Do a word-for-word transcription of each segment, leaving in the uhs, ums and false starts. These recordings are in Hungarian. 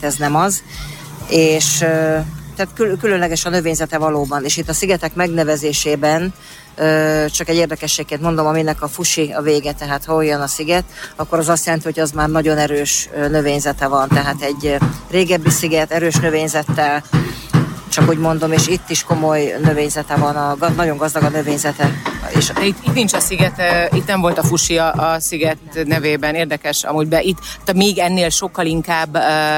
ez nem az, és tehát kül- különleges a növényzete valóban, és itt a szigetek megnevezésében csak egy érdekességként mondom, aminek a fusi a vége, tehát ha olyan a sziget, akkor az azt jelenti, hogy az már nagyon erős növényzete van, tehát egy régebbi sziget erős növényzettel, csak úgy mondom, és itt is komoly növényzete van, a, nagyon gazdag a növényzete. És itt, itt nincs a sziget, itt nem volt a fusi a, a sziget nevében, érdekes amúgy, be itt, tehát még ennél sokkal inkább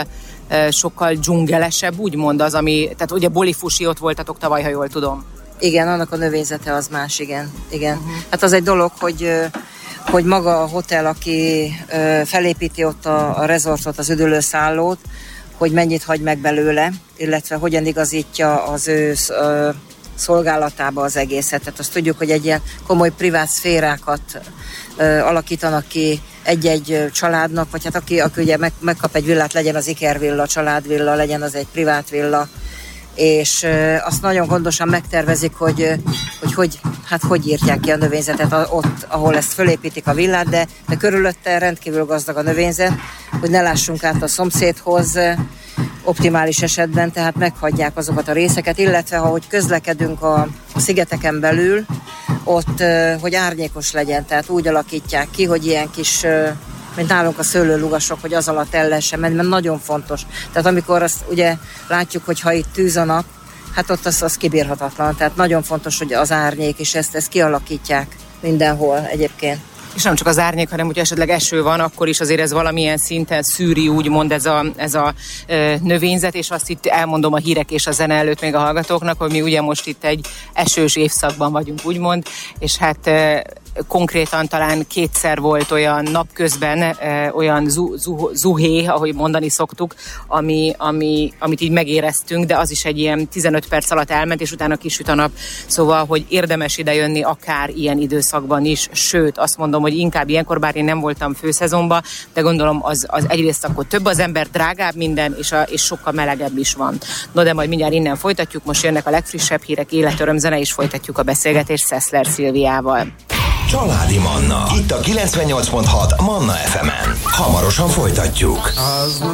sokkal dzsungelesebb, úgymond az, ami, tehát ugye Bolifusi, ott voltatok tavaly, ha jól tudom. Igen, annak a növényzete az más, igen. igen. Uh-huh. Hát az egy dolog, hogy, hogy maga a hotel, aki felépíti ott a, a resortot, az üdülőszállót, hogy mennyit hagy meg belőle, illetve hogyan igazítja az ő szolgálatába az egészet. Tehát azt tudjuk, hogy egy ilyen komoly privát szférákat alakítanak ki egy-egy családnak, vagy hát aki, aki ugye meg, megkap egy villát, legyen az ikervilla, családvilla, legyen az egy privát villa, és e, azt nagyon gondosan megtervezik, hogy hogy, hogy, hát hogy írják ki a növényzetet a, ott, ahol ezt fölépítik a villát, de, de körülötte rendkívül gazdag a növényzet, hogy ne lássunk át a szomszédhoz optimális esetben, tehát meghagyják azokat a részeket, illetve ahogy közlekedünk a, a szigeteken belül, ott, e, hogy árnyékos legyen, tehát úgy alakítják ki, hogy ilyen kis... E, mint nálunk a szőlőlugasok, hogy az alatt el lehessen menni, mert nagyon fontos. Tehát amikor azt ugye látjuk, hogy ha itt tűz a nap, hát ott az, az kibírhatatlan. Tehát nagyon fontos, hogy az árnyék, és ezt, ezt kialakítják mindenhol egyébként. És nem csak az árnyék, hanem hogyha esetleg eső van, akkor is azért ez valamilyen szinten szűri, úgymond ez a, ez a e, növényzet, és azt itt elmondom a hírek és a zene előtt még a hallgatóknak, hogy mi ugye most itt egy esős évszakban vagyunk, úgymond, és hát e, konkrétan talán kétszer volt olyan napközben e, olyan zu, zu, zuhé, ahogy mondani szoktuk, ami, ami, amit így megéreztünk, de az is egy ilyen tizenöt perc alatt elment, és utána kisüt a nap, szóval, hogy érdemes idejönni akár ilyen időszakban is, sőt, azt mondom, hogy inkább ilyenkor, bár én nem voltam főszezonban, de gondolom az, az egyrészt akkor több az ember, drágább minden, és, a, és sokkal melegebb is van. No, de majd mindjárt innen folytatjuk, most jönnek a legfrissebb hírek, életörömzene, és folytatjuk a beszélgetést Szeszler Szilviával. Családi Manna. Itt a kilencvennyolc pont hat Manna ef emen. Hamarosan folytatjuk.